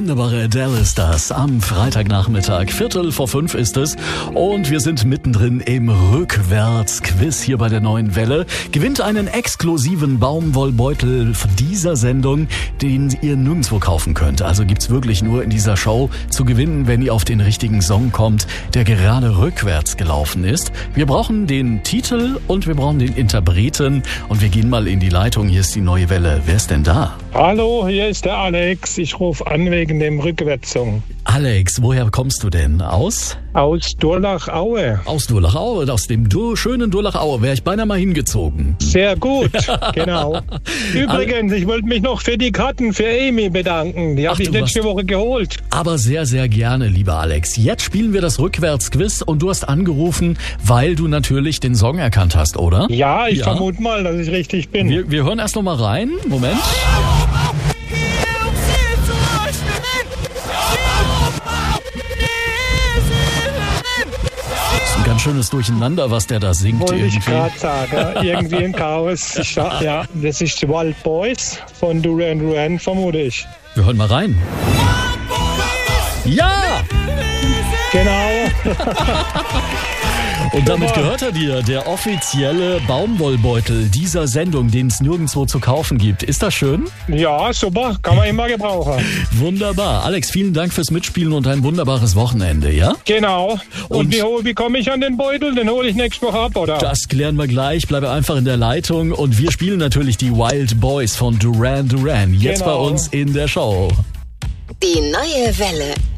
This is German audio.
wunderbare Adele ist das. Am Freitagnachmittag, 4:45 ist es. Und wir sind mittendrin im Rückwärtsquiz hier bei der Neuen Welle. Gewinnt einen exklusiven Baumwollbeutel dieser Sendung, den ihr nirgendwo kaufen könnt. Also gibt's wirklich nur in dieser Show zu gewinnen, wenn ihr auf den richtigen Song kommt, der gerade rückwärts gelaufen ist. Wir brauchen den Titel und wir brauchen den Interpreten. Und wir gehen mal in die Leitung. Hier ist die Neue Welle. Wer ist denn da? Hallo, hier ist der Alex. Ich rufe an wegen dem Rückwärtssong. Alex, woher kommst du denn? Aus Durlachaue. Aus Durlachaue, aus dem schönen Durlachaue. Wäre ich beinahe mal hingezogen. Sehr gut, genau. Übrigens, ich wollte mich noch für die Karten für Amy bedanken. Die habe ich letzte Woche geholt. Aber sehr, sehr gerne, lieber Alex. Jetzt spielen wir das Rückwärtsquiz und du hast angerufen, weil du natürlich den Song erkannt hast, oder? Ja, ich vermute mal, dass ich richtig bin. Wir hören erst noch mal rein. Moment. Ganz schönes Durcheinander, was der da singt. Wollte ich gerade sagen. Irgendwie ein Chaos. Ja, das ist die Wild Boys von Duran Duran, vermute ich. Wir hören mal rein. Ja! Genau. Und damit gehört er dir, der offizielle Baumwollbeutel dieser Sendung, den es nirgendwo zu kaufen gibt. Ist das schön? Ja, super. Kann man immer gebrauchen. Wunderbar. Alex, vielen Dank fürs Mitspielen und ein wunderbares Wochenende, ja? Genau. Und wie komme ich an den Beutel? Den hole ich nächste Woche ab, oder? Das klären wir gleich. Bleibe einfach in der Leitung. Und wir spielen natürlich die Wild Boys von Duran Duran. Jetzt bei uns in der Show. Die Neue Welle.